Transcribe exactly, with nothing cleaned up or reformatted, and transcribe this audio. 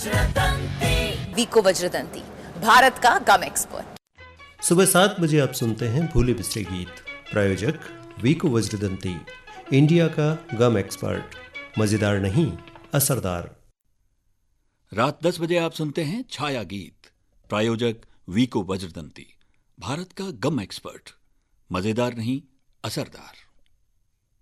वीको वज्रदंती, भारत का गम एक्सपर्ट। सुबह सात बजे आप सुनते हैं भूले बिसरे गीत। प्रायोजक वीको वज्रदंती, इंडिया का गम एक्सपर्ट। मजेदार नहीं, असरदार। रात दस बजे आप सुनते हैं छाया गीत। प्रायोजक वीको वज्रदंती, भारत का गम एक्सपर्ट। मजेदार नहीं, असरदार।